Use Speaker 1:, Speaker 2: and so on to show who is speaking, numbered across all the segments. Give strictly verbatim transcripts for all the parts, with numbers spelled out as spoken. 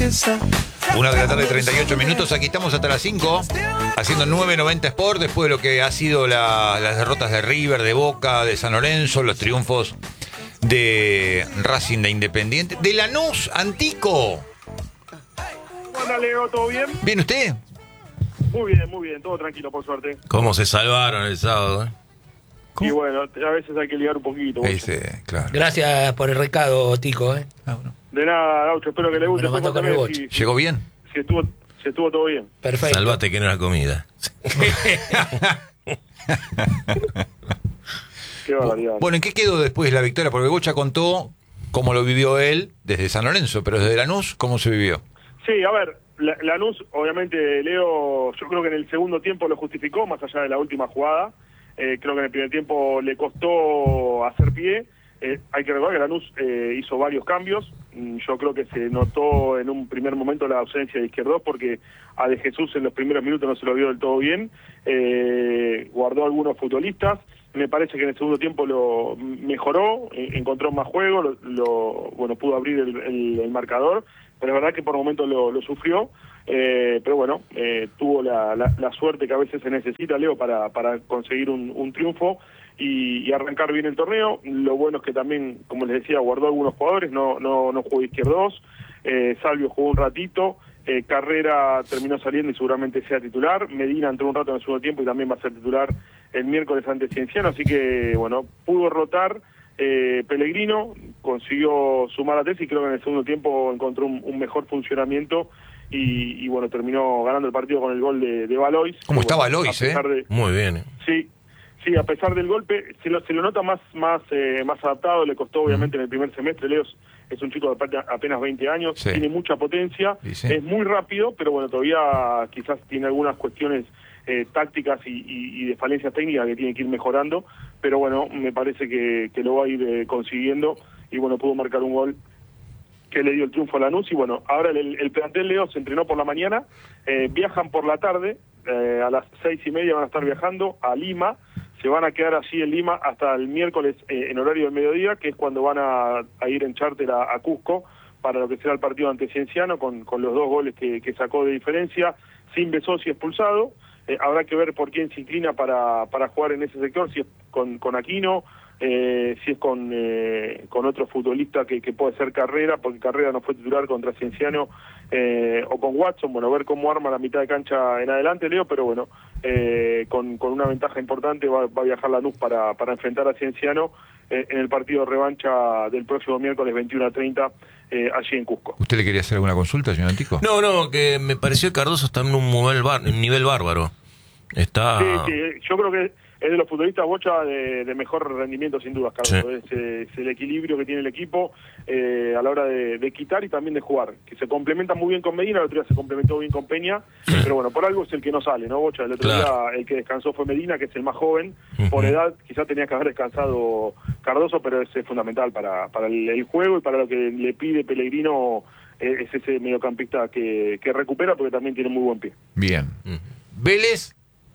Speaker 1: Una de la tarde, treinta y ocho minutos. Aquí estamos hasta las cinco, haciendo nueve noventa Sport, después de lo que ha sido la, las derrotas de River, de Boca, de San Lorenzo, los triunfos de Racing, de Independiente, de Lanús, Antico.
Speaker 2: Hola, Leo, ¿todo bien?
Speaker 1: ¿Bien usted?
Speaker 2: Muy bien, muy bien, todo tranquilo, por suerte.
Speaker 3: ¿Cómo se salvaron el sábado? ¿eh?
Speaker 2: Y bueno, a veces hay que ligar un poquito.
Speaker 1: Ese, claro.
Speaker 4: Gracias por el recado, Tico. ¿eh?
Speaker 1: Ah, bueno.
Speaker 2: De nada, Gaucho, espero que le guste.
Speaker 4: Me lo mandó con el boche.
Speaker 1: Si, ¿Llegó bien?
Speaker 2: Si estuvo, si estuvo todo bien.
Speaker 4: Perfecto.
Speaker 3: Salvate que no era comida.
Speaker 2: Qué barbaridad.
Speaker 1: Bueno, ¿en qué quedó después la victoria? Porque Bocha contó cómo lo vivió él desde San Lorenzo, pero desde Lanús, ¿cómo se vivió?
Speaker 2: Sí, a ver, la- Lanús, obviamente, Leo, yo creo que en el segundo tiempo lo justificó, más allá de la última jugada. Eh, creo que en el primer tiempo le costó hacer pie. Eh, hay que recordar que Lanús eh, hizo varios cambios. Mm, Yo creo que se notó en un primer momento la ausencia de Izquierdos porque a De Jesús en los primeros minutos no se lo vio del todo bien. Eh, guardó algunos futbolistas. Me parece que en el segundo tiempo lo mejoró, eh, encontró más juego, lo, lo- bueno, pudo abrir el, el- el marcador, pero es verdad que por momentos lo, lo sufrió. Eh, pero bueno, eh, tuvo la, la, la suerte que a veces se necesita, Leo, para, para conseguir un, un triunfo y, y arrancar bien el torneo. Lo bueno es que también, como les decía, guardó algunos jugadores, no no no jugó Izquierdos, eh, Salvio jugó un ratito, eh, Carrera terminó saliendo y seguramente sea titular, Medina entró un rato en el segundo tiempo y también va a ser titular el miércoles ante Cienciano, así que, bueno, pudo rotar. Eh, Pellegrino consiguió sumar a Tesi y creo que en el segundo tiempo encontró un, un mejor funcionamiento y, y bueno, terminó ganando el partido con el gol de, de Valois.
Speaker 1: ¿Cómo está
Speaker 2: bueno,
Speaker 1: Valois,
Speaker 2: a pesar
Speaker 1: eh?
Speaker 2: de-
Speaker 3: Muy bien. ¿eh?
Speaker 2: Sí, sí, a pesar del golpe, se lo, se lo nota más más eh, más adaptado, le costó obviamente en el primer semestre. Leo es un chico de aparte- apenas veinte años,
Speaker 1: Sí.
Speaker 2: tiene mucha potencia,
Speaker 1: Sí, sí.
Speaker 2: es muy rápido, pero bueno, todavía quizás tiene algunas cuestiones eh, tácticas y, y, y de falencias técnicas que tiene que ir mejorando, pero bueno, me parece que, que lo va a ir eh, consiguiendo y bueno, pudo marcar un gol que le dio el triunfo a Lanús y bueno, ahora el, el plantel Leo se entrenó por la mañana, eh, viajan por la tarde, eh, a las seis y media van a estar viajando a Lima, se van a quedar así en Lima hasta el miércoles eh, en horario del mediodía, que es cuando van a, a ir en charter a, a Cusco para lo que será el partido ante Cienciano, con, con los dos goles que, que sacó de diferencia, sin Besosi expulsado. Eh, habrá que ver por quién se inclina para, para jugar en ese sector, si es con, con Aquino, eh, si es con eh, con otro futbolista que, que puede ser Carrera, porque Carrera no fue titular contra Cienciano, eh, o con Watson, bueno, ver cómo arma la mitad de cancha en adelante, Leo, pero bueno, eh, con, con una ventaja importante va, va a viajar Lanús para, para enfrentar a Cienciano eh, en el partido de revancha del próximo miércoles veintiuno a treinta eh, allí en Cusco.
Speaker 1: ¿Usted le quería hacer alguna consulta, señor Antico?
Speaker 3: No, no, que me pareció que Cardoso está en un nivel, bar- un nivel bárbaro. Está...
Speaker 2: Sí, sí, yo creo que es de los futbolistas Bocha de, de mejor rendimiento sin dudas, Carlos.
Speaker 3: Sí.
Speaker 2: Es, eh, es el equilibrio que tiene el equipo eh, a la hora de, de quitar y también de jugar, que se complementa muy bien con Medina, el otro día se complementó bien con Peña, pero bueno, por algo es el que no sale, ¿no, Bocha? El otro
Speaker 3: Claro.
Speaker 2: día el que descansó fue Medina, que es el más joven,
Speaker 3: Ujú.
Speaker 2: por edad quizás tenía que haber descansado Cardoso, pero es, eh, fundamental para, para el, el juego y para lo que le pide Pellegrino, eh, es ese mediocampista que, que recupera porque también tiene muy buen pie.
Speaker 1: Bien.
Speaker 3: Ujú.
Speaker 1: Vélez,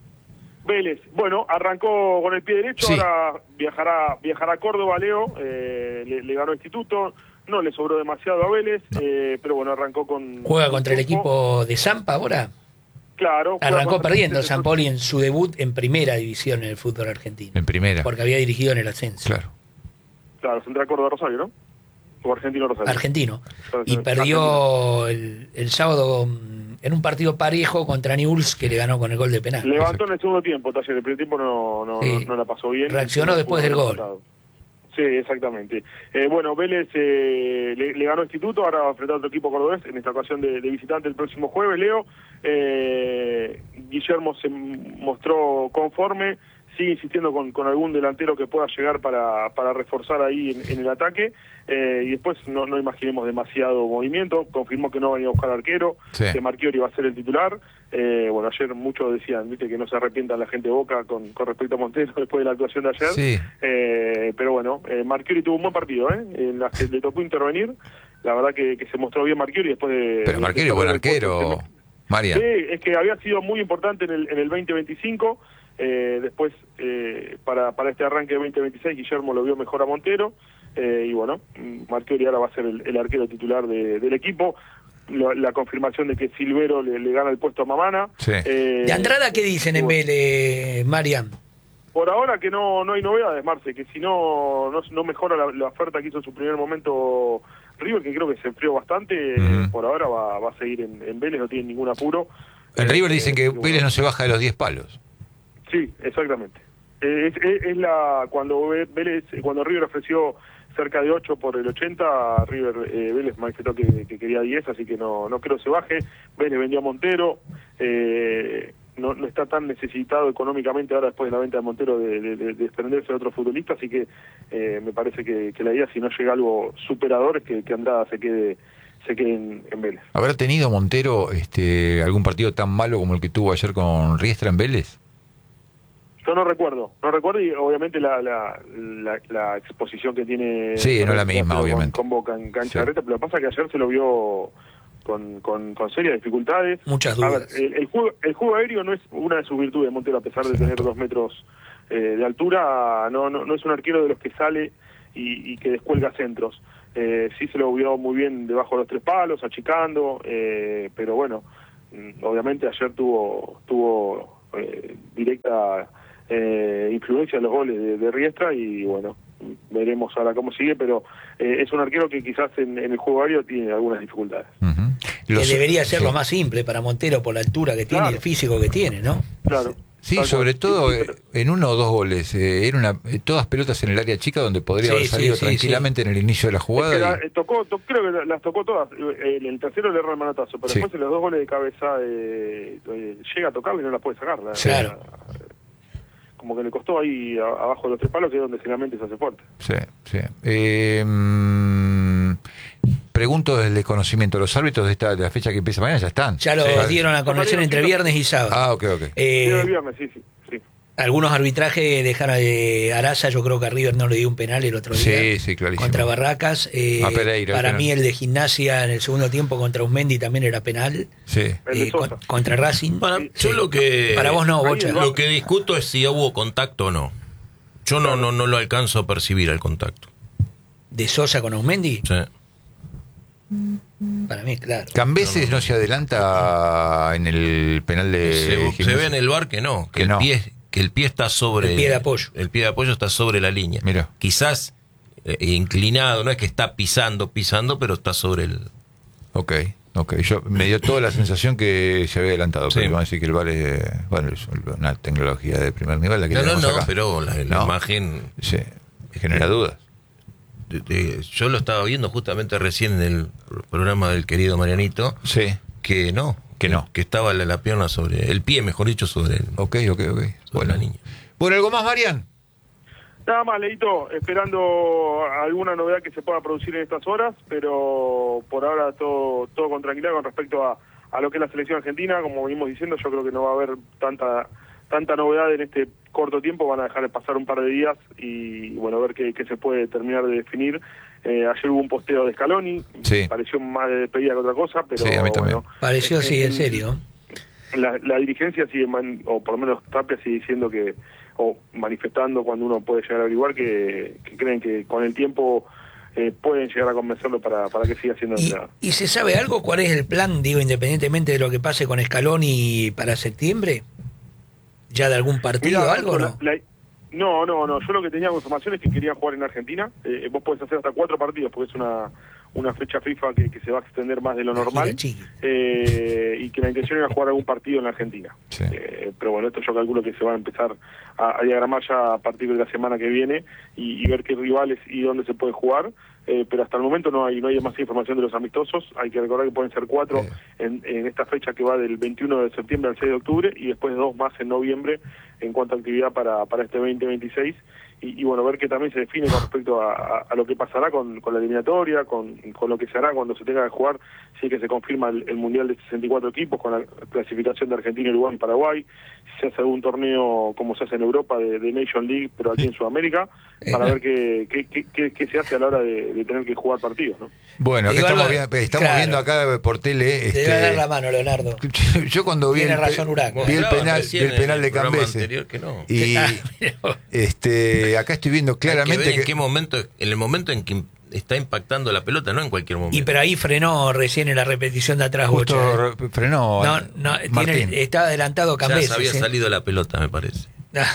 Speaker 2: Vélez, bueno, arrancó con el pie derecho,
Speaker 1: Sí.
Speaker 2: ahora viajará viajará a Córdoba, Leo, eh, le, le ganó Instituto, no le sobró demasiado a Vélez, eh, pero bueno, arrancó con...
Speaker 4: ¿Juega contra el
Speaker 2: triunfo.
Speaker 4: equipo de Zampa ahora?
Speaker 2: Claro. juega
Speaker 4: Arrancó
Speaker 2: contra-
Speaker 4: perdiendo San Poli en su debut en primera división en el fútbol argentino.
Speaker 1: en primera.
Speaker 4: Porque había dirigido en el ascenso.
Speaker 1: Claro.
Speaker 2: Claro, Central Córdoba Rosario, ¿no? O Argentino Rosario.
Speaker 4: Argentino.
Speaker 2: Claro,
Speaker 4: Y
Speaker 2: sí,
Speaker 4: perdió el, el sábado mm, en un partido parejo contra Newell's que le ganó con el gol de penal.
Speaker 2: Levantó en el segundo tiempo, Taller, el primer tiempo no, no,
Speaker 4: Sí.
Speaker 2: no, no la pasó bien.
Speaker 4: Reaccionó después del gol.
Speaker 2: Sí, exactamente. Eh, bueno, Vélez eh, le, le ganó Instituto, ahora va a enfrentar a otro equipo cordobés, en esta ocasión de, de visitante el próximo jueves, Leo. Eh, Guillermo se mostró conforme, sigue insistiendo con, con algún delantero que pueda llegar para, para reforzar ahí en, en el ataque, eh, y después no, no imaginemos demasiado movimiento, confirmó que no va a ir a buscar arquero,
Speaker 1: Sí.
Speaker 2: que Marchiori va a ser el titular. Eh, bueno, ayer muchos decían, viste, que no se arrepientan la gente de Boca con, con respecto a Montero después de la actuación de ayer.
Speaker 1: Sí.
Speaker 2: Eh, pero bueno, eh, Marchiori tuvo un buen partido, ¿eh? En la que le tocó intervenir. La verdad que, que se mostró bien Marchiori después de...
Speaker 1: Pero
Speaker 2: de-
Speaker 1: Marquero,
Speaker 2: de-
Speaker 1: buen
Speaker 2: de-
Speaker 1: arquero, María.
Speaker 2: Sí, es que había sido muy importante en el, en el veinte veinticinco. Eh, después, eh, para, para este arranque de veinte veintiséis, Guillermo lo vio mejor a Montero. Eh, y bueno, Marchiori ahora va a ser el, el arquero titular de, del equipo. la, la confirmación de que Silvero le, le gana el puesto a Mamana.
Speaker 1: Sí.
Speaker 2: Eh,
Speaker 4: ¿De Andrada qué dicen en Vélez, Marian?
Speaker 2: Por ahora que no no hay novedades, Marce, que si no no, no mejora la, la oferta que hizo en su primer momento River, que creo que se enfrió bastante,
Speaker 1: Uh-huh.
Speaker 2: eh, por ahora va, va a seguir en, en Vélez, no tiene ningún apuro.
Speaker 1: En
Speaker 2: Eh,
Speaker 1: River dicen que
Speaker 2: eh,
Speaker 1: Vélez
Speaker 2: bueno.
Speaker 1: no se baja de los diez palos.
Speaker 2: Sí, exactamente. Eh, es, es, es la cuando Vélez, cuando River ofreció cerca de ocho por el ochenta, River eh, Vélez manifestó que, que quería diez, así que no no creo se baje. Vélez vendió a Montero, eh, no, no está tan necesitado económicamente ahora después de la venta de Montero de, de, de desprenderse de otro futbolista, así que eh, me parece que, que la idea, si no llega algo superador, es que, que Andrada se quede se quede en, en Vélez.
Speaker 1: ¿Habrá tenido Montero este algún partido tan malo como el que tuvo ayer con Riestra en Vélez?
Speaker 2: Yo no recuerdo, no recuerdo y obviamente la la, la, la exposición que tiene...
Speaker 1: Sí, no es la misma,
Speaker 2: con,
Speaker 1: obviamente.
Speaker 2: Con Boca en cancha
Speaker 1: Sí.
Speaker 2: de Reta, pero lo que pasa es que ayer se lo vio con, con, con serias dificultades.
Speaker 4: Muchas
Speaker 2: A ver,
Speaker 4: dudas.
Speaker 2: el, el, juego, el juego aéreo no es una de sus virtudes, Montero, a pesar de tener dos metros eh, de altura, no, no no es un arquero de los que sale y, y que descuelga centros. Eh, sí se lo vio muy bien debajo de los tres palos, achicando, eh, pero bueno, mm, obviamente ayer tuvo tuvo eh, directa eh, influencia en los goles de, de Riestra y bueno, veremos ahora cómo sigue, pero eh, es un arquero que quizás en, en el juego aéreo tiene algunas dificultades.
Speaker 1: Uh-huh.
Speaker 4: Que
Speaker 1: Los-
Speaker 4: debería ser
Speaker 1: sí.
Speaker 4: lo más simple para Montero por la altura que tiene y
Speaker 2: Claro.
Speaker 4: el físico que tiene, ¿no?
Speaker 2: Claro.
Speaker 1: Sí,
Speaker 2: Tal
Speaker 1: sobre
Speaker 2: cual.
Speaker 1: todo
Speaker 2: Sí, sí,
Speaker 1: eh,
Speaker 2: pero-
Speaker 1: en uno o dos goles. Eh, era una, eh, todas pelotas en el área chica donde podría
Speaker 4: Sí,
Speaker 1: haber salido
Speaker 4: sí, sí,
Speaker 1: tranquilamente en el inicio de la
Speaker 2: Es
Speaker 1: jugada.
Speaker 2: que la-
Speaker 1: y-
Speaker 2: eh, tocó, to- creo que las tocó todas. Eh, En el tercero le erra el manotazo, pero
Speaker 1: Sí.
Speaker 2: después en los dos goles de cabeza eh, eh, llega a tocar y no la puede sacar. La-
Speaker 4: Claro.
Speaker 2: la- como que le costó ahí a- abajo de los tres palos, que es donde generalmente se hace fuerte.
Speaker 1: Sí, sí. Eh, mm, pregunto desde el desconocimiento. ¿Los árbitros de, esta, de la fecha que empieza mañana ya están?
Speaker 4: Ya lo
Speaker 1: Sí.
Speaker 4: dieron a conocer
Speaker 2: Salieron,
Speaker 4: entre
Speaker 2: chicos.
Speaker 4: viernes y sábado.
Speaker 1: Ah, ok, ok.
Speaker 4: Eh,
Speaker 2: Sí, el viernes, sí, sí. sí.
Speaker 4: algunos arbitrajes dejaron de Araza, yo creo que a River no le dio un penal el otro día.
Speaker 1: Sí, sí, clarísimo.
Speaker 4: Contra Barracas. Eh,
Speaker 1: A Pereira,
Speaker 4: para
Speaker 1: el
Speaker 4: mí
Speaker 1: penal.
Speaker 4: el de Gimnasia en el segundo tiempo contra Usmendi también era penal.
Speaker 1: Sí.
Speaker 2: El de
Speaker 4: Eh, con-
Speaker 2: Sosa.
Speaker 4: contra Racing.
Speaker 3: Para,
Speaker 4: Sí.
Speaker 3: yo lo que
Speaker 4: Para vos no,
Speaker 2: Ahí
Speaker 4: Bocha.
Speaker 2: el
Speaker 3: lo que discuto es si hubo contacto o no. Yo no no no lo alcanzo a percibir el contacto.
Speaker 4: De Sosa con Usmendi,
Speaker 3: Sí.
Speaker 4: para mí, claro.
Speaker 1: Cambeses no, se adelanta en el penal de
Speaker 3: Se, se
Speaker 1: Gimnasia.
Speaker 3: ve en el bar que no, que,
Speaker 1: Que
Speaker 3: el
Speaker 1: no.
Speaker 3: pie que el pie está sobre
Speaker 4: El pie de apoyo.
Speaker 3: El pie de apoyo está sobre la línea.
Speaker 1: Mira.
Speaker 3: Quizás eh, inclinado, no es que está pisando, pisando, pero está sobre el.
Speaker 1: Ok, ok. Yo, me dio toda la sensación que se había adelantado,
Speaker 3: Sí.
Speaker 1: pero vamos a decir que el V A R es, bueno, es una tecnología de primer nivel la que
Speaker 3: No, no,
Speaker 1: tenemos
Speaker 3: no,
Speaker 1: acá.
Speaker 3: pero la, la
Speaker 1: No.
Speaker 3: imagen.
Speaker 1: Sí, genera dudas.
Speaker 3: de- de- yo lo estaba viendo justamente recién en el programa del querido Marianito,
Speaker 1: Sí.
Speaker 3: que no.
Speaker 1: Que no.
Speaker 3: Que estaba la, la pierna sobre. El pie, mejor dicho, sobre el.
Speaker 1: Ok, ok, ok.
Speaker 3: sobre
Speaker 1: Bueno.
Speaker 3: la línea.
Speaker 1: Bueno, ¿algo más, Marian?
Speaker 2: Nada más, Leito, esperando alguna novedad que se pueda producir en estas horas, pero por ahora todo todo con tranquilidad con respecto a, a lo que es la selección argentina. Como venimos diciendo, yo creo que no va a haber tanta tanta novedad en este corto tiempo, van a dejar de pasar un par de días y bueno, ver qué, qué se puede terminar de definir. Eh, ayer hubo un posteo de Scaloni,
Speaker 1: Sí.
Speaker 2: pareció más de despedida que otra cosa, pero
Speaker 1: Sí, a mí también.
Speaker 2: bueno,
Speaker 4: Pareció,
Speaker 2: eh,
Speaker 4: sí, en
Speaker 2: eh,
Speaker 4: serio.
Speaker 2: la, la dirigencia sigue, man- o por lo menos Tapia sigue diciendo que, o manifestando cuando uno puede llegar a averiguar, que, que creen que con el tiempo eh, pueden llegar a convencerlo para, para que siga siendo
Speaker 4: ¿Y,
Speaker 2: entrenador.
Speaker 4: ¿Y se sabe algo? ¿Cuál es el plan, digo, independientemente de lo que pase con Scaloni para septiembre? ¿Ya de algún partido o
Speaker 2: Mirá,
Speaker 4: algo o
Speaker 2: la-
Speaker 4: no?
Speaker 2: la- no, no, no. Yo lo que tenía como información es que querían jugar en Argentina. Eh, vos podés hacer hasta cuatro partidos porque es una una fecha FIFA que, que se va a extender más de lo
Speaker 4: Una
Speaker 2: normal.
Speaker 4: gira chiqui.
Speaker 2: Eh, y que la intención era jugar algún partido en la Argentina.
Speaker 1: Sí.
Speaker 2: Eh, pero bueno, esto yo calculo que se va a empezar a, a diagramar ya a partir de la semana que viene y, y ver qué rivales y dónde se puede jugar. Eh, pero hasta el momento no hay no hay más información de los amistosos. Hay que recordar que pueden ser cuatro
Speaker 1: Eh.
Speaker 2: en, en esta fecha que va del veintiuno de septiembre al seis de octubre y después dos más en noviembre en cuanto a actividad para, para este veinte veintiséis. Y, y bueno, ver que también se define con respecto a, a, a lo que pasará con, con la eliminatoria, con, con lo que se hará cuando se tenga que jugar, si es que se confirma el, el Mundial de sesenta y cuatro equipos, con la clasificación de Argentina, Uruguay y Paraguay, si se hace algún torneo como se hace en Europa de, de Nation League, pero aquí en Sudamérica, para ver qué, qué, qué, qué, qué se hace a la hora de, de tener que jugar partidos, ¿no?
Speaker 1: Bueno,
Speaker 4: Te
Speaker 1: acá
Speaker 4: digo
Speaker 1: estamos,
Speaker 4: algo-
Speaker 1: vi- estamos
Speaker 4: claro.
Speaker 1: viendo acá por tele.
Speaker 4: Te voy a dar
Speaker 1: Este,
Speaker 4: la mano, Leonardo.
Speaker 1: yo cuando vi
Speaker 4: Tiene
Speaker 1: el, pe-
Speaker 4: razón Huracán.
Speaker 1: vi el
Speaker 3: Mostraba
Speaker 1: penal,
Speaker 3: recién
Speaker 1: vi el penal
Speaker 3: en
Speaker 1: de
Speaker 3: el programa
Speaker 1: Cambese.
Speaker 3: anterior que no.
Speaker 1: Y este, acá estoy viendo
Speaker 3: Hay que
Speaker 1: claramente
Speaker 3: ver
Speaker 1: que,
Speaker 3: en qué momento, en el momento en que está impactando la pelota, no en cualquier momento.
Speaker 4: Y pero ahí frenó recién en la repetición de atrás,
Speaker 1: Justo
Speaker 4: Bocha.
Speaker 1: re- frenó.
Speaker 4: No, no,
Speaker 1: Martín.
Speaker 4: tiene, está adelantado
Speaker 3: ya
Speaker 4: Cambeses.
Speaker 3: se había
Speaker 4: ¿eh?
Speaker 3: salido la pelota, me parece.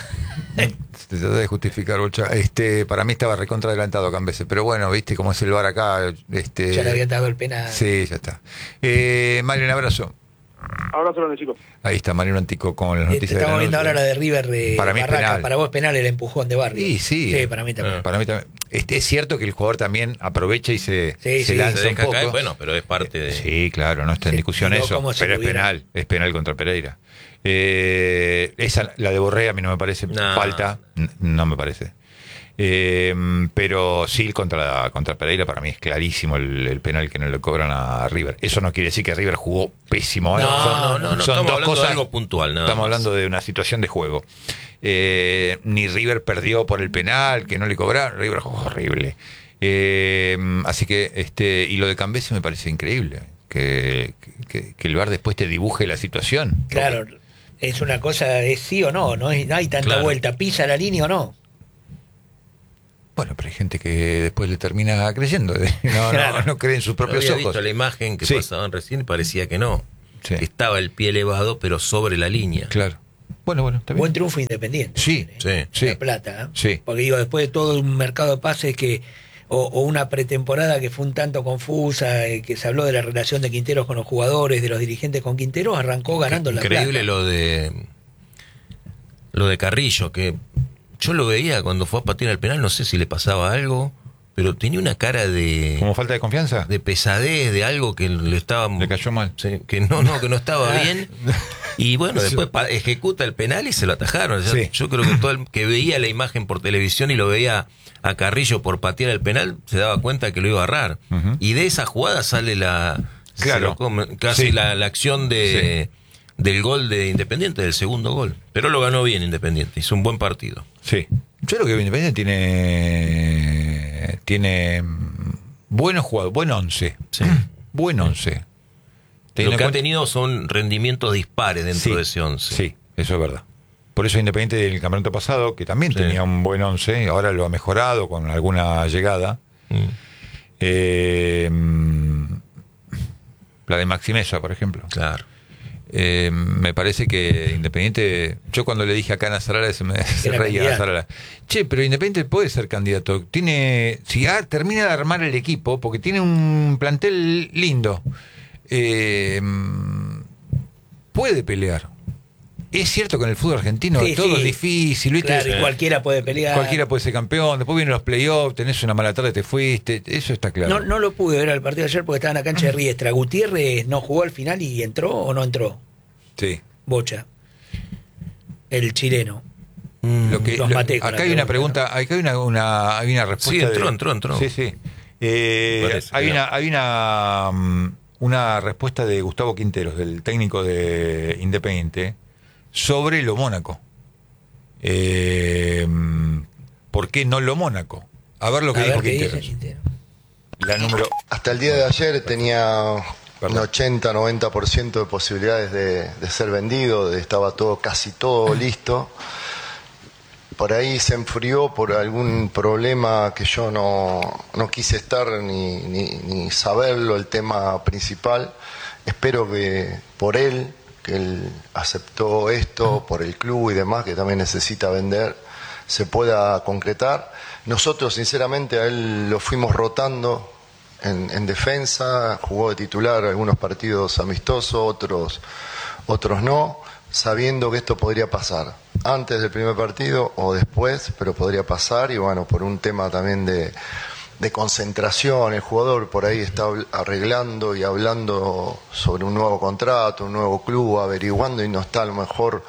Speaker 1: Se trata de justificar, Bocha. Este, para mí estaba recontra adelantado Cambeses, pero bueno, viste cómo es el V A R acá. Este,
Speaker 4: Ya le habían dado el penal.
Speaker 1: Sí, ya está. Eh, Mario, un abrazo.
Speaker 2: Abrazo grande, chicos.
Speaker 1: Ahí está Mariano Antico con las
Speaker 4: Eh,
Speaker 1: noticias de
Speaker 4: Estamos
Speaker 1: la
Speaker 4: viendo
Speaker 1: noche.
Speaker 4: ahora la de River de
Speaker 1: Para mí es
Speaker 4: Barraca.
Speaker 1: penal.
Speaker 4: Para vos penal el empujón de Barrio.
Speaker 1: Sí, sí.
Speaker 4: Sí, para mí también.
Speaker 3: Ah.
Speaker 1: Para mí también. Este, es cierto que el jugador también aprovecha y se,
Speaker 4: Sí,
Speaker 1: se
Speaker 4: sí,
Speaker 1: lanza
Speaker 3: Se
Speaker 1: un
Speaker 3: deja
Speaker 1: poco.
Speaker 3: caer, bueno, pero es parte de...
Speaker 1: Sí, claro, no está en
Speaker 4: Se
Speaker 1: discusión
Speaker 4: tiró
Speaker 1: eso,
Speaker 4: como si
Speaker 1: pero es
Speaker 4: tuviera-
Speaker 1: penal, es penal contra Pereira. Eh, esa, la de Borré a mí no me parece
Speaker 3: No.
Speaker 1: falta, n- no me parece. Eh, pero sí, contra, contra Pereira para mí es clarísimo el, el penal que no le cobran a River. Eso no quiere decir que River jugó pésimo. ¿eh?
Speaker 4: No,
Speaker 1: Son-
Speaker 3: no, no, no,
Speaker 1: son
Speaker 3: estamos
Speaker 1: dos
Speaker 3: hablando de
Speaker 1: cosas,
Speaker 3: algo puntual, nada
Speaker 1: estamos
Speaker 3: más.
Speaker 1: hablando de una situación de juego. Eh, ni River perdió por el penal, que no le cobraron. River jugó horrible. Eh, así que, este, y lo de Cambese me parece increíble. Que, que, que el V A R después te dibuje la situación.
Speaker 4: Claro, es una cosa, es sí o no, no, es- no hay tanta
Speaker 3: Claro.
Speaker 4: vuelta, pisa la línea o no.
Speaker 1: Bueno, pero hay gente que después le termina creyendo. No,
Speaker 4: Claro.
Speaker 1: no, no cree en sus
Speaker 3: Yo
Speaker 1: propios
Speaker 3: había
Speaker 1: ojos.
Speaker 3: visto la imagen que
Speaker 1: Sí.
Speaker 3: pasaban recién y parecía que no.
Speaker 1: Sí.
Speaker 3: Que estaba el pie elevado, pero sobre la línea.
Speaker 1: Claro. Bueno, bueno, está bien.
Speaker 4: Buen triunfo Independiente.
Speaker 1: Sí,
Speaker 4: ¿eh?
Speaker 3: Sí.
Speaker 1: sí.
Speaker 4: La Plata. ¿eh?
Speaker 1: Sí.
Speaker 4: Porque digo, después de todo un mercado de pases que o, o una pretemporada que fue un tanto confusa, eh, que se habló de la relación de Quinteros con los jugadores, de los dirigentes con Quinteros, arrancó ganando la
Speaker 3: Increíble
Speaker 4: Plata.
Speaker 3: lo de lo de Carrillo, que yo lo veía cuando fue a patear el penal, no sé si le pasaba algo, pero tenía una cara de,
Speaker 1: ¿Como falta de confianza?
Speaker 3: de pesadez, de algo que le estaba...
Speaker 1: Le cayó mal.
Speaker 3: Sí, que no, no, que no estaba
Speaker 4: Ah.
Speaker 3: bien. Y bueno, después pa- ejecuta el penal y se lo atajaron. O sea,
Speaker 1: Sí.
Speaker 3: Yo creo que todo el que veía la imagen por televisión y lo veía a Carrillo por patear el penal, se daba cuenta que lo iba a agarrar.
Speaker 1: Ujú.
Speaker 3: Y de esa jugada sale la... se
Speaker 1: Claro.
Speaker 3: lo come- casi
Speaker 1: Sí.
Speaker 3: la, la acción de, del gol de Independiente, del segundo gol. Pero lo ganó bien Independiente, hizo un buen partido.
Speaker 1: Sí. Yo creo que Independiente tiene tiene mm, buenos jugadores, buen once.
Speaker 3: Sí.
Speaker 1: Buen once. Teniendo
Speaker 3: Lo
Speaker 1: en
Speaker 3: que ha
Speaker 1: cuenta-
Speaker 3: tenido son rendimientos dispares dentro
Speaker 1: Sí,
Speaker 3: de ese once.
Speaker 1: Sí, eso es verdad. Por eso Independiente del campeonato pasado, que también
Speaker 3: Sí.
Speaker 1: tenía un buen once, ahora lo ha mejorado con alguna llegada.
Speaker 3: Mm.
Speaker 1: Eh, mm, la de Maximeza, por ejemplo.
Speaker 3: Claro.
Speaker 1: Eh, me parece que Independiente, yo cuando le dije acá a Nasarala se me se
Speaker 4: Era
Speaker 1: reía
Speaker 4: candidato.
Speaker 1: Nasarala. Che, pero Independiente puede ser candidato. Tiene, si ah, termina de armar el equipo, porque tiene un plantel lindo, eh, puede pelear. Es cierto que en el fútbol argentino
Speaker 4: Sí,
Speaker 1: todo
Speaker 4: sí.
Speaker 1: es difícil, ¿viste?
Speaker 4: Claro, y
Speaker 3: Sí.
Speaker 4: cualquiera puede pelear.
Speaker 1: Cualquiera puede ser campeón, después vienen los playoffs, tenés una mala tarde, te fuiste, eso está claro.
Speaker 4: No, no lo pude ver al partido de ayer porque estaba en la cancha de Riestra. ¿Gutiérrez no jugó al final y entró o no entró?
Speaker 1: Sí.
Speaker 4: Bocha. El chileno.
Speaker 1: Lo que,
Speaker 4: Los
Speaker 1: lo-
Speaker 4: maté con
Speaker 1: acá
Speaker 4: la
Speaker 1: hay una
Speaker 4: pregunta,
Speaker 1: pregunta, acá hay una, una, hay una respuesta.
Speaker 3: Sí, entró,
Speaker 1: de-
Speaker 3: entró, entró.
Speaker 1: Sí, sí. Eh,
Speaker 3: Parece,
Speaker 1: hay,
Speaker 3: claro.
Speaker 1: una, hay una, mm, una respuesta de Gustavo Quinteros, del técnico de Independiente, sobre lo Mónaco. Eh, mm, ¿Por qué no lo Mónaco? A ver lo que
Speaker 4: A
Speaker 1: dijo
Speaker 4: ver qué dice
Speaker 1: Quinteros.
Speaker 4: Quintero.
Speaker 1: La número.
Speaker 5: Hasta el día de ayer tenía un
Speaker 1: Perdón.
Speaker 5: ochenta noventa por ciento de posibilidades de, de ser vendido, de- estaba todo casi todo listo. Por ahí se enfrió por algún problema que yo no, no quise estar ni, ni, ni saberlo, el tema principal. Espero que por él, que él aceptó esto, por el club y demás, que también necesita vender, se pueda concretar. Nosotros, sinceramente, a él lo fuimos rotando en, en defensa, jugó de titular algunos partidos amistosos, otros, otros no, sabiendo que esto podría pasar antes del primer partido o después, pero podría pasar, y bueno, por un tema también de, de concentración, el jugador por ahí está habl- arreglando y hablando sobre un nuevo contrato, un nuevo club, averiguando, y no está a lo mejor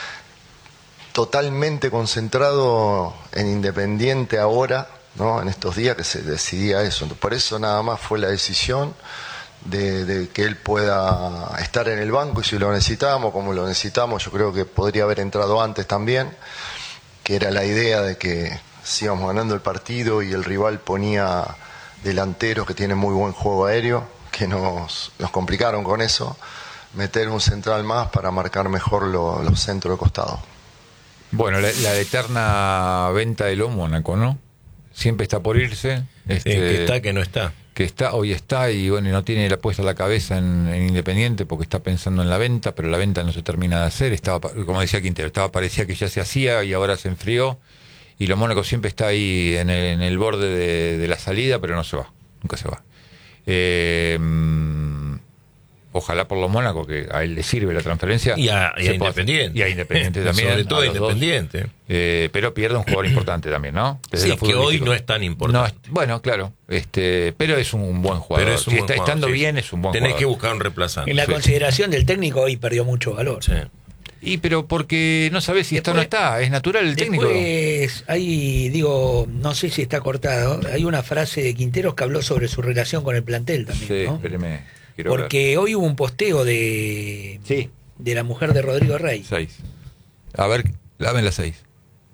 Speaker 5: totalmente concentrado en Independiente ahora, ¿no? En estos días que se decidía eso. Por eso nada más fue la decisión de, de que él pueda estar en el banco, y si lo necesitamos, como lo necesitamos, yo creo que podría haber entrado antes también, que era la idea de que si íbamos ganando el partido y el rival ponía delanteros que tienen muy buen juego aéreo, que nos, nos complicaron con eso, meter un central más para marcar mejor lo- los centros de costado.
Speaker 1: Bueno, la, la eterna venta de lo Mónaco, ¿no? siempre está por irse. Este,
Speaker 3: Sí, que está, que no está.
Speaker 1: que está, hoy está y bueno, y no tiene la puesta la cabeza en, en Independiente porque está pensando en la venta, pero la venta no se termina de hacer. Estaba, como decía Quintero, estaba parecía que ya se hacía y ahora se enfrió. Y lo Mónaco siempre está ahí en el, en el borde de, de la salida, pero no se va, nunca se va. Eh, ojalá por los Mónaco, que a él le sirve la transferencia.
Speaker 3: Y a, y a Independiente.
Speaker 1: Y a Independiente también.
Speaker 3: Sobre todo
Speaker 1: a
Speaker 3: a
Speaker 1: los dos.
Speaker 3: Independiente.
Speaker 1: Eh, pero pierde un jugador importante también, ¿no? Desde
Speaker 3: Sí,
Speaker 1: lo
Speaker 3: que hoy
Speaker 1: futbolístico.
Speaker 3: no es tan
Speaker 1: No,
Speaker 3: importante.
Speaker 1: es- bueno, claro, este, pero es un buen jugador.
Speaker 3: Pero es un
Speaker 1: si
Speaker 3: buen
Speaker 1: está
Speaker 3: jugador,
Speaker 1: estando
Speaker 3: sí.
Speaker 1: bien, es un buen
Speaker 3: Tenés
Speaker 1: jugador.
Speaker 3: que buscar un reemplazante.
Speaker 4: En la
Speaker 1: Sí.
Speaker 4: consideración del técnico hoy perdió mucho valor.
Speaker 3: Sí.
Speaker 1: Y pero porque no sabes si está o no
Speaker 4: Después-
Speaker 1: está, es natural el técnico.
Speaker 4: Después, hay, digo, no sé si está cortado, hay una frase de Quinteros que habló sobre su relación con el plantel también,
Speaker 1: Sí,
Speaker 4: ¿no?
Speaker 1: espéreme. quiero ver.
Speaker 4: Porque hoy hubo un posteo de,
Speaker 1: Sí,
Speaker 4: de la mujer de Rodrigo Rey.
Speaker 1: seis. A ver, laven las seis.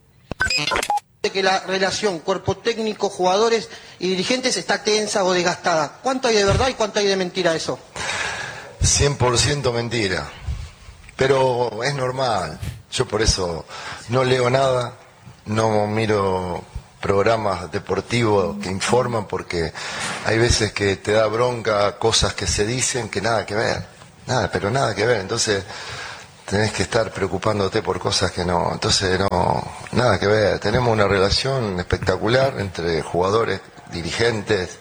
Speaker 6: De que la relación cuerpo técnico, jugadores y dirigentes está tensa o desgastada. ¿Cuánto hay de verdad y cuánto hay de mentira eso?
Speaker 5: cien por ciento mentira. Pero es normal. Yo por eso no leo nada, no miro programas deportivos que informan porque hay veces que te da bronca cosas que se dicen que nada que ver. Nada, pero nada que ver. Entonces tenés que estar preocupándote por cosas que no. Entonces no, nada que ver. Tenemos una relación espectacular entre jugadores, dirigentes,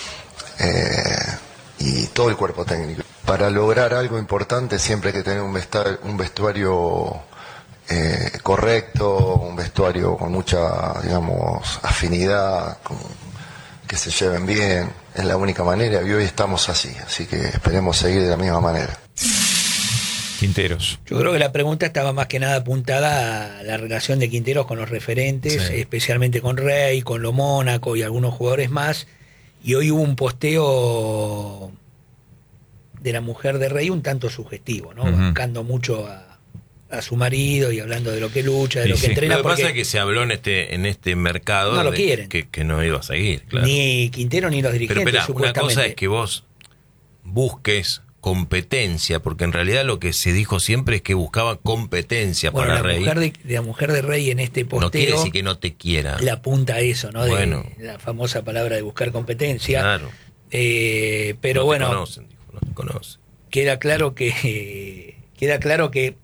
Speaker 5: eh, y todo el cuerpo técnico. Para lograr algo importante siempre hay que tener un vestuario, un vestuario eh, correcto, un vestuario con mucha, digamos, afinidad, con- que se lleven bien. Es la única manera y hoy estamos así, así que esperemos seguir de la misma manera.
Speaker 1: Quinteros.
Speaker 4: Yo creo que la pregunta estaba más que nada apuntada a la relación de Quinteros con los referentes,
Speaker 3: Sí.
Speaker 4: especialmente con Rey, con Lo Mónaco y algunos jugadores más. Y hoy hubo un posteo de la mujer de Rey un tanto sugestivo, ¿no?
Speaker 1: Ujú.
Speaker 4: Bancando mucho a, a su marido y hablando de lo que lucha, de
Speaker 1: Y
Speaker 4: lo
Speaker 1: sí.
Speaker 4: que entrena.
Speaker 3: Lo que
Speaker 4: porque
Speaker 3: pasa es que se habló en este en este mercado
Speaker 4: No lo
Speaker 3: de-
Speaker 4: quieren.
Speaker 3: que, que no iba a seguir, claro.
Speaker 4: Ni Quintero ni los
Speaker 3: Pero
Speaker 4: dirigentes,
Speaker 3: espera, una
Speaker 4: supuestamente.
Speaker 3: cosa es que vos busques competencia, porque en realidad lo que se dijo siempre es que buscaba competencia
Speaker 4: Bueno,
Speaker 3: para
Speaker 4: la
Speaker 3: Rey.
Speaker 4: mujer, de, la mujer de Rey en este posteo
Speaker 3: No quiere decir que no te quiera.
Speaker 4: le apunta a eso, ¿no? De
Speaker 3: Bueno.
Speaker 4: la famosa palabra de buscar competencia.
Speaker 3: Claro.
Speaker 4: Eh, pero
Speaker 3: No te
Speaker 4: bueno,
Speaker 3: conocen, dijo, no te conocen.
Speaker 4: queda claro que queda claro que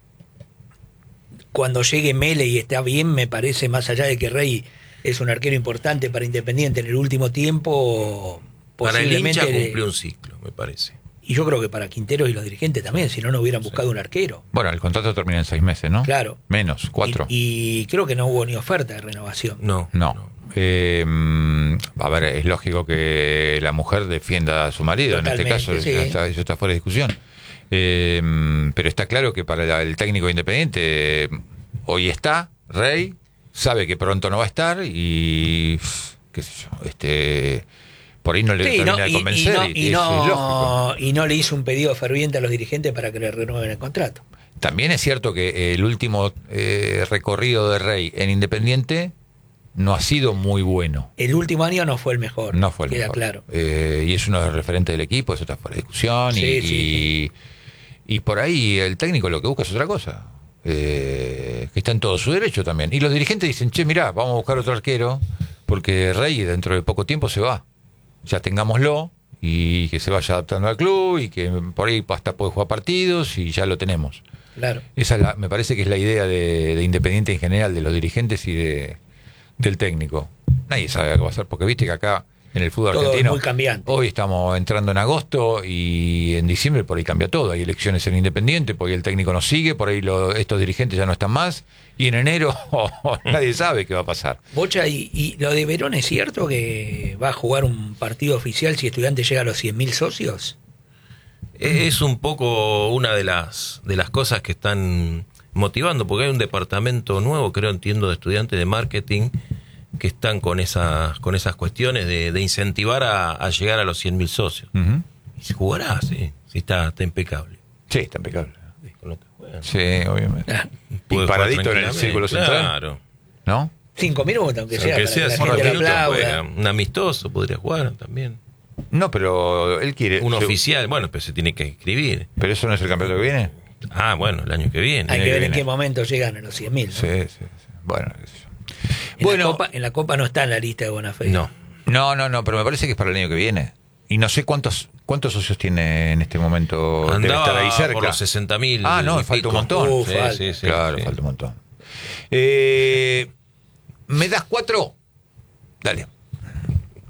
Speaker 4: cuando llegue Mele y está bien, me parece, más allá de que Rey es un arquero importante para Independiente en el último tiempo,
Speaker 3: Para el
Speaker 4: posiblemente
Speaker 3: hincha cumplió un ciclo, me parece.
Speaker 4: y yo creo que para Quinteros y los dirigentes también, si no no hubieran buscado un arquero.
Speaker 1: Bueno, el contrato termina en seis meses, ¿no?
Speaker 4: Claro.
Speaker 1: Menos, cuatro.
Speaker 4: Y, y creo que no hubo ni oferta de renovación.
Speaker 3: No.
Speaker 1: No. Eh, mm, a ver, es lógico que la mujer defienda a su marido, en este
Speaker 4: Totalmente,
Speaker 1: caso
Speaker 4: sí.
Speaker 1: ya está, eso está fuera de discusión. Eh, mm, pero está claro que para la- el técnico independiente eh, hoy está Rey, sabe que pronto no va a estar y qué sé yo, este por ahí no le
Speaker 4: Sí,
Speaker 1: termina
Speaker 4: no,
Speaker 1: de
Speaker 4: y,
Speaker 1: convencer
Speaker 4: y no,
Speaker 1: y,
Speaker 4: y,
Speaker 1: eso es lógico.
Speaker 4: no, y no le hizo un pedido ferviente a los dirigentes para que le renueven el contrato.
Speaker 1: También es cierto que el último eh, recorrido de Rey en Independiente no ha sido muy bueno.
Speaker 4: El último año no fue el mejor.
Speaker 1: No fue el
Speaker 4: queda
Speaker 1: mejor.
Speaker 4: claro.
Speaker 1: Eh, y es uno de los referentes del equipo, eso está fuera de discusión.
Speaker 4: Sí,
Speaker 1: y,
Speaker 4: sí,
Speaker 1: y, y por ahí el técnico lo que busca es otra cosa. Eh, que está en todo su derecho también. Y los dirigentes dicen, che, mirá, vamos a buscar otro arquero, porque Rey dentro de poco tiempo se va. Ya tengámoslo, y que se vaya adaptando al club, y que por ahí hasta puede jugar partidos, y ya lo tenemos.
Speaker 4: Claro.
Speaker 1: Esa es la, me parece que es la idea de, de Independiente en general, de los dirigentes y de del técnico. Nadie sabe qué va a hacer, porque viste que acá en el fútbol
Speaker 4: Todo es
Speaker 1: argentino
Speaker 4: muy cambiante.
Speaker 1: hoy estamos entrando en agosto y en diciembre por ahí cambia todo. Hay elecciones en Independiente, por ahí el técnico no sigue, por ahí lo- estos dirigentes ya no están más, y en enero nadie sabe qué va a pasar.
Speaker 4: Bocha, y, y lo de Verón es cierto que va a jugar un partido oficial si Estudiante llega a los cien mil socios.
Speaker 3: Es un poco una de las de las cosas que están motivando, porque hay un departamento nuevo, creo, entiendo, de estudiantes de marketing que están con esas con esas cuestiones de, de incentivar a, a llegar a los cien mil socios.
Speaker 1: Ujú.
Speaker 3: Y se jugará, sí, sí está, está impecable.
Speaker 1: Sí, está impecable.
Speaker 3: Con lo que juegan.
Speaker 1: Sí, obviamente.
Speaker 4: Ah,
Speaker 3: Puede
Speaker 1: Y
Speaker 3: jugar
Speaker 1: paradito en el
Speaker 3: tranquilamente,
Speaker 1: círculo central,
Speaker 3: Claro.
Speaker 1: ¿no?
Speaker 4: Cinco minutos, aunque sea,
Speaker 3: Aunque
Speaker 4: para
Speaker 3: sea
Speaker 4: que la
Speaker 3: cinco
Speaker 4: gente le
Speaker 3: minutos,
Speaker 4: aplauda.
Speaker 3: juega. Un amistoso podría jugar también.
Speaker 1: No, pero él quiere.
Speaker 3: Un
Speaker 1: se-
Speaker 3: oficial, bueno, pero se tiene que inscribir.
Speaker 1: Pero eso no es el campeonato que viene.
Speaker 3: Ah, bueno, el año que viene.
Speaker 4: Hay
Speaker 1: Tiene
Speaker 4: que
Speaker 1: que
Speaker 4: ver en
Speaker 1: viene.
Speaker 4: qué momento llegan a los cien mil.
Speaker 1: Sí, sí, sí. Bueno, qué sé yo.
Speaker 4: En,
Speaker 1: Bueno.
Speaker 4: la Copa, en la Copa no está en la lista de Bonafé.
Speaker 3: No.
Speaker 1: No, no, no, pero me parece que es para el año que viene. Y no sé cuántos cuántos socios tiene en este momento. Debe
Speaker 3: Andaba
Speaker 1: estar ahí cerca.
Speaker 3: por los sesenta mil.
Speaker 1: Ah, no, falta un montón.
Speaker 4: Uh,
Speaker 3: Sí,
Speaker 4: falta.
Speaker 3: sí, sí,
Speaker 1: claro,
Speaker 3: sí.
Speaker 1: falta un montón. Eh, ¿Me das cuatro? Dale.